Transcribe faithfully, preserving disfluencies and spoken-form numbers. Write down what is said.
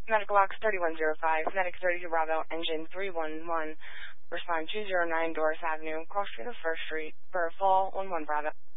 Medical Box thirty-one oh five, Medic thirty-two Bravo, Engine three one one. Respond two oh nine Doris Avenue, cross street of First Street, for a fall one one Bravo.